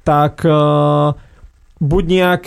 tak buď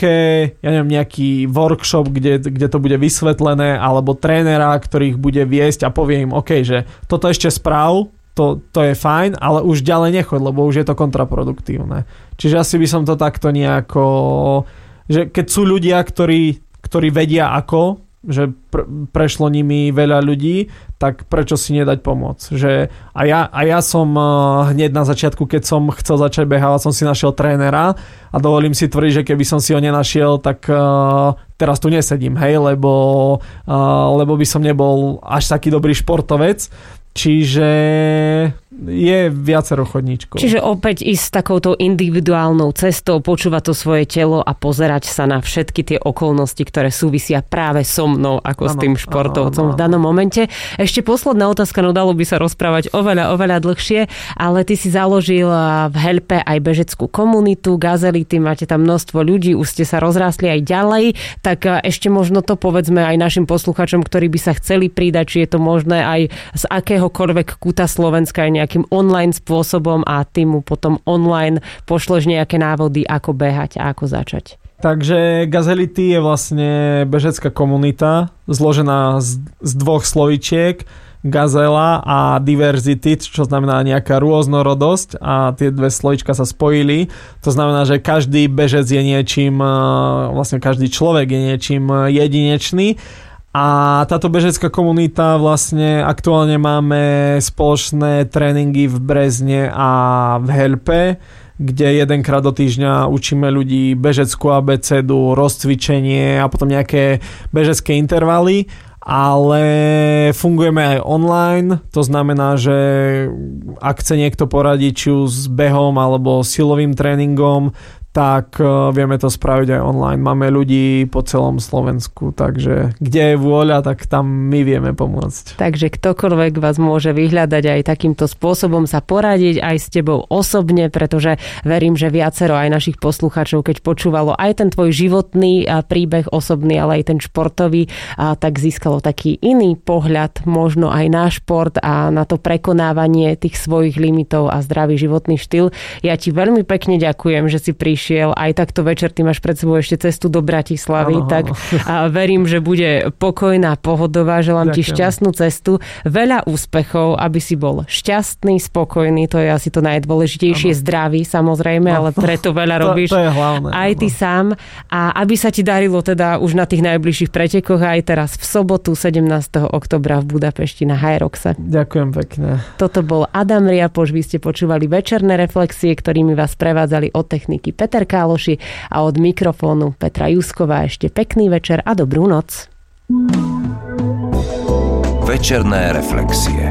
nejaký workshop, kde to bude vysvetlené, alebo trénera, ktorých bude viesť a povie im, OK, že toto ešte správ, to je fajn, ale už ďalej nechoď, lebo už je to kontraproduktívne. Čiže asi by som to takto nejako, že keď sú ľudia, ktorí vedia ako, že prešlo nimi veľa ľudí, tak prečo si nedať pomoc? Že a ja som hneď na začiatku, keď som chcel začať behávať, som si našiel trénera a dovolím si tvrdiť, že keby som si ho nenašiel, tak teraz tu nesedím, hej, lebo by som nebol až taký dobrý športovec. Čiže je viacero chodníčkov. Čiže opäť ísť s takouto individuálnou cestou, počúvať to svoje telo a pozerať sa na všetky tie okolnosti, ktoré súvisia práve so mnou, ako s tým športovcom v danom momente. Ešte posledná otázka, no dalo by sa rozprávať oveľa dlhšie, ale ty si založil v Helpe aj bežeckú komunitu, Gazelity, máte tam množstvo ľudí, už ste sa rozrástli aj ďalej, tak ešte možno to povedzme aj našim posluchačom, ktorí by sa chceli pridať, či je to možné aj z akéhokoľvek kúta Slovenska aj nejakým online spôsobom a ty mu potom online pošleš nejaké návody, ako behať a ako začať. Takže Gazelity je vlastne bežecká komunita zložená z dvoch slovíčiek, gazela a diversity, čo znamená nejaká rôznorodosť a tie dve slovíčka sa spojili. To znamená, že každý bežec je niečím, vlastne každý človek je niečím jedinečný. A táto bežecká komunita vlastne aktuálne máme spoločné tréningy v Brezne a v Helpe, kde jedenkrát do týždňa učíme ľudí bežeckú abecedu, rozcvičenie a potom nejaké bežecké intervaly, ale fungujeme aj online, to znamená, že ak chce niekto poradiť či už s behom alebo silovým tréningom, tak vieme to spraviť aj online. Máme ľudí po celom Slovensku, takže kde je vôľa, tak tam my vieme pomôcť. Takže ktokoľvek vás môže vyhľadať aj takýmto spôsobom sa poradiť aj s tebou osobne, pretože verím, že viacero aj našich poslucháčov, keď počúvalo aj ten tvoj životný príbeh osobný, ale aj ten športový, tak získalo taký iný pohľad možno aj na šport a na to prekonávanie tých svojich limitov a zdravý životný štýl. Ja ti veľmi pekne ďakujem, že si prišiel. Aj takto večer, ty máš pred sebou ešte cestu do Bratislavy, tak a verím, že bude pokojná, pohodová. Želám ti šťastnú cestu, veľa úspechov, aby si bol šťastný, spokojný, to je asi to najdôležitejšie, zdravý samozrejme, ale preto veľa robíš to je hlavné, aj ty sám a aby sa ti darilo teda už na tých najbližších pretekoch aj teraz v sobotu 17. oktobra v Budapešti na Hyroxe. Ďakujem pekne. Toto bol Adam Riapoš, vy ste počúvali večerné reflexie, ktorými vás prevádzali od techniky Peter Káloši a od mikrofónu Petra Jusková. Ešte pekný večer a dobrú noc. Večerné reflexie.